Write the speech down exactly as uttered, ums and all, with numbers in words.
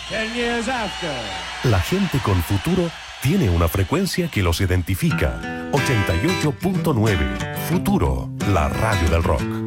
Ten years after. La gente con futuro tiene una frecuencia que los identifica. ochenta y ocho punto nueve. Futuro, la radio del rock.